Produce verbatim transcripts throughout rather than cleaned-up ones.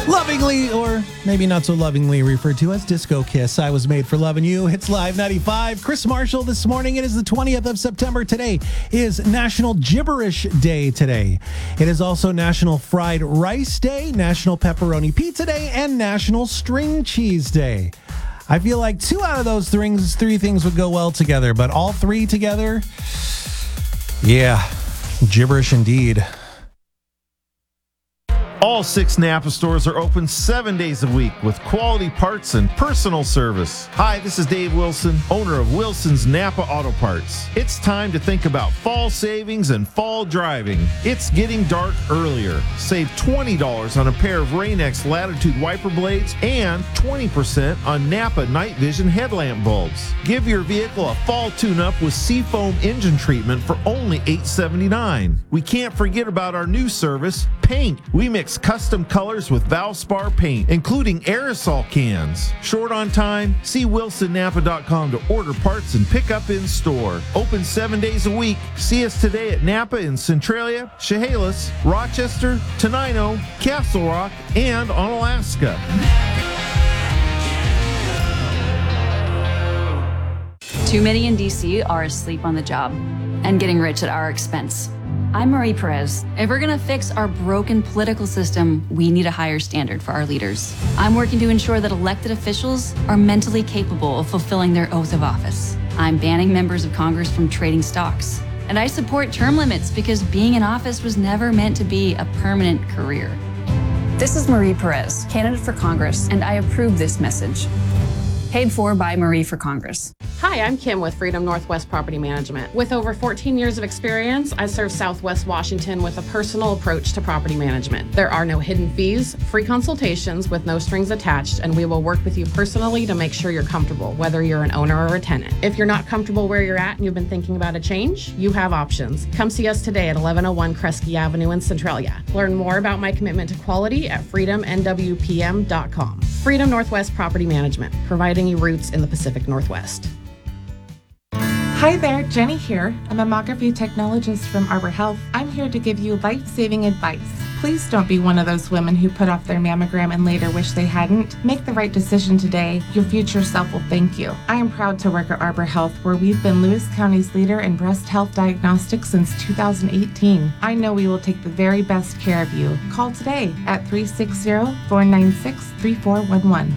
Lovingly, or maybe not so lovingly referred to as Disco Kiss. I Was Made for Loving You. Hits Live ninety-five. Chris Marshall this morning. It is the twentieth of September. Today is National Gibberish Day today. It is also National Fried Rice Day, National Pepperoni Pizza Day, and National String Cheese Day. I feel like two out of those things, three things would go well together, but all three together, yeah, gibberish indeed. All six Napa stores are open seven days a week with quality parts and personal service. Hi, this is Dave Wilson, owner of Wilson's Napa Auto Parts. It's time to think about fall savings and fall driving. It's getting dark earlier. Save twenty dollars on a pair of Rain-X Latitude wiper blades and twenty percent on Napa Night Vision headlamp bulbs. Give your vehicle a fall tune-up with Seafoam engine treatment for only eight dollars and seventy-nine cents. We can't forget about our new service, paint. We mix custom colors with Valspar paint, including aerosol cans. Short on time? See wilson napa dot com to order parts and pick up in store. Open seven days a week. See us today at Napa in Centralia, Chehalis, Rochester, Tenino, Castle Rock, and on Alaska. Too many in D C are asleep on the job and getting rich at our expense. I'm Marie Perez. If we're gonna fix our broken political system, we need a higher standard for our leaders. I'm working to ensure that elected officials are mentally capable of fulfilling their oath of office. I'm banning members of Congress from trading stocks. And I support term limits because being in office was never meant to be a permanent career. This is Marie Perez, candidate for Congress, and I approve this message. Paid for by Marie for Congress. Hi, I'm Kim with Freedom Northwest Property Management. With over fourteen years of experience, I serve Southwest Washington with a personal approach to property management. There are no hidden fees, free consultations with no strings attached, and we will work with you personally to make sure you're comfortable, whether you're an owner or a tenant. If you're not comfortable where you're at and you've been thinking about a change, you have options. Come see us today at eleven oh one Kresge Avenue in Centralia. Learn more about my commitment to quality at freedom n w p m dot com. Freedom Northwest Property Management, providing you roots in the Pacific Northwest. Hi there, Jenny here, a mammography technologist from Arbor Health. I'm here to give you life-saving advice. Please don't be one of those women who put off their mammogram and later wish they hadn't. Make the right decision today. Your future self will thank you. I am proud to work at Arbor Health, where we've been Lewis County's leader in breast health diagnostics since two thousand eighteen. I know we will take the very best care of you. Call today at three six zero, four nine six, three four one one.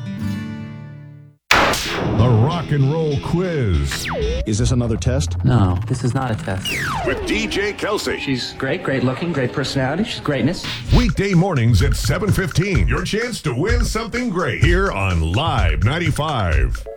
The Rock and Roll Quiz. Is this another test? No, this is not a test. With D J Kelsey. She's great, great looking, great personality. She's greatness. Weekday mornings at seven fifteen. Your chance to win something great here on Live ninety-five.